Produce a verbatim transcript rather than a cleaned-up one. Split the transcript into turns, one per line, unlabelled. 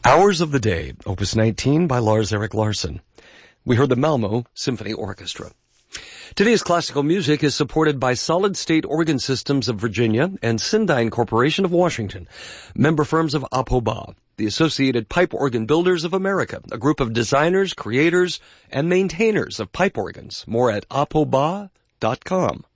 Hours of the Day, Opus nineteen by Lars Erik Larsson. We heard the Malmo Symphony Orchestra. Today's classical music is supported by Solid State Organ Systems of Virginia and Syndyne Corporation of Washington, member firms of APOBA, the Associated Pipe Organ Builders of America, a group of designers, creators, and maintainers of pipe organs. More at apoba dot com.